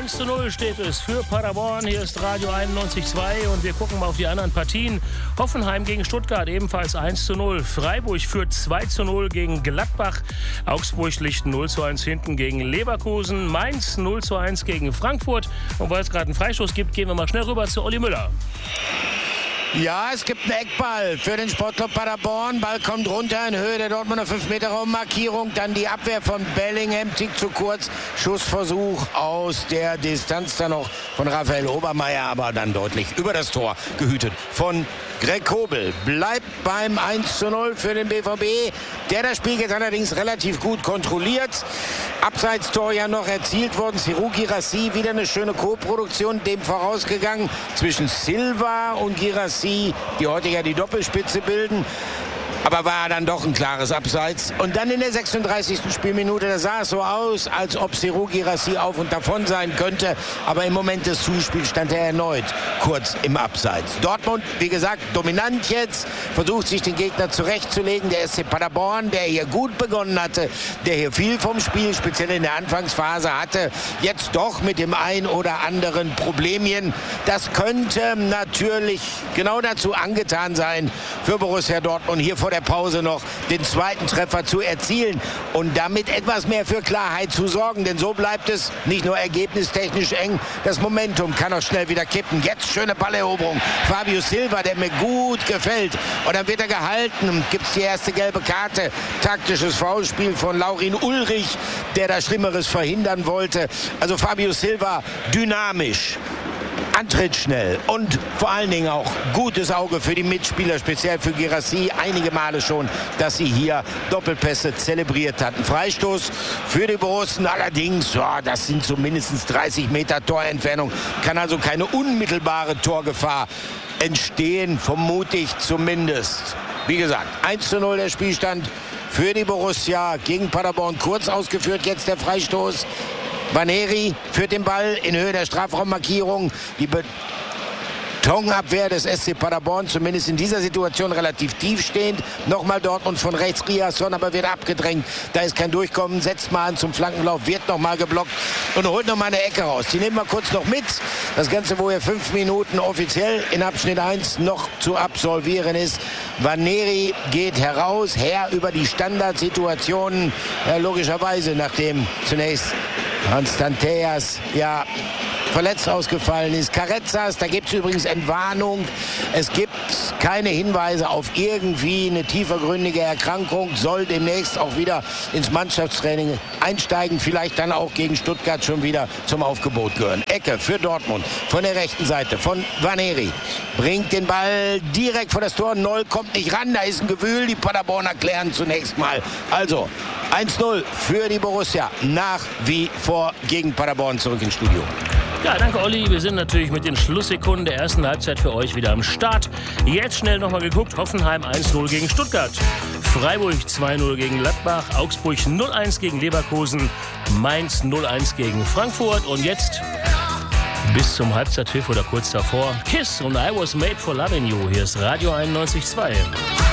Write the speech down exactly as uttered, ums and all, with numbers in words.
eins zu null steht es für Paderborn. Hier ist Radio einundneunzig Komma zwei und wir gucken mal auf die anderen Partien. Hoffenheim gegen Stuttgart ebenfalls eins zu null. Freiburg führt zwei zu null gegen Gladbach. Augsburg liegt null zu eins hinten gegen Leverkusen. Mainz null zu eins gegen Frankfurt. Und weil es gerade einen Freistoß gibt, gehen wir mal schnell rüber zu Olli Müller. Ja, es gibt einen Eckball für den Sportclub Paderborn. Ball kommt runter in Höhe der Dortmunder fünf Meter Raummarkierung. Dann die Abwehr von Bellingham, Tick zu kurz. Schussversuch aus der Distanz dann noch von Raphael Obermeier, aber dann deutlich über das Tor gehütet von Greg Kobel. Bleibt beim eins zu null für den B V B, der das Spiel jetzt allerdings relativ gut kontrolliert. Abseitstor ja noch erzielt worden. Serhou Guirassy, wieder eine schöne Co-Produktion, dem vorausgegangen zwischen Silva und Guirassy, die heute ja die Doppelspitze bilden. Aber war dann doch ein klares Abseits. Und dann in der sechsunddreißigsten Spielminute, da sah es so aus, als ob Serhou Guirassy auf und davon sein könnte. Aber im Moment des Zuspiels stand er erneut kurz im Abseits. Dortmund, wie gesagt, dominant jetzt, versucht sich den Gegner zurechtzulegen. Der S C Paderborn, der hier gut begonnen hatte, der hier viel vom Spiel, speziell in der Anfangsphase hatte, jetzt doch mit dem ein oder anderen Problemchen. Das könnte natürlich genau dazu angetan sein, für Borussia Dortmund hier vor der Pause noch den zweiten Treffer zu erzielen und damit etwas mehr für Klarheit zu sorgen. Denn so bleibt es nicht nur ergebnistechnisch eng, das Momentum kann auch schnell wieder kippen. Jetzt schöne Balleroberung. Fabio Silva, der mir gut gefällt. Und dann wird er gehalten. Gibt es die erste gelbe Karte. Taktisches Foulspiel von Laurin Ulrich, der da Schlimmeres verhindern wollte. Also Fabio Silva dynamisch, antrittsschnell und vor allen Dingen auch gutes Auge für die Mitspieler, speziell für Guirassy. Einige Male schon, dass sie hier Doppelpässe zelebriert hatten. Freistoß für die Borussen allerdings, ja, das sind so mindestens dreißig Meter Torentfernung. Kann also keine unmittelbare Torgefahr entstehen, vermute ich zumindest. Wie gesagt, eins zu null der Spielstand für die Borussia gegen Paderborn. Kurz ausgeführt jetzt der Freistoß. Vaneri führt den Ball in Höhe der Strafraummarkierung. Die Betonabwehr des S C Paderborn, zumindest in dieser Situation relativ tiefstehend. Nochmal Dortmund von rechts, Riasson, aber wird abgedrängt. Da ist kein Durchkommen, setzt mal an zum Flankenlauf, wird nochmal geblockt und holt nochmal eine Ecke raus. Die nehmen wir kurz noch mit. Das Ganze, wo hier fünf Minuten offiziell in Abschnitt eins noch zu absolvieren ist. Vaneri geht heraus, Herr über die Standardsituationen. Ja, logischerweise, nachdem zunächst Constanteas, ja, verletzt ausgefallen ist. Carrezzas, da gibt es übrigens Entwarnung. Es gibt keine Hinweise auf irgendwie eine tiefergründige Erkrankung. Soll demnächst auch wieder ins Mannschaftstraining einsteigen. Vielleicht dann auch gegen Stuttgart schon wieder zum Aufgebot gehören. Ecke für Dortmund von der rechten Seite von Vaneri. Bringt den Ball direkt vor das Tor. Noll kommt nicht ran. Da ist ein Gewühl. Die Paderborner klären zunächst mal. Also eins null für die Borussia. Nach wie vor gegen Paderborn zurück ins Studio. Ja, danke Olli. Wir sind natürlich mit den Schlusssekunden der ersten Halbzeit für euch wieder am Start. Jetzt schnell nochmal geguckt. Hoffenheim eins null gegen Stuttgart. Freiburg zwei null gegen Gladbach. Augsburg null eins gegen Leverkusen. Mainz null eins gegen Frankfurt. Und jetzt bis zum Halbzeitpfiff oder kurz davor Kiss und I Was Made for Loving You. Hier ist Radio einundneunzig Komma zwei.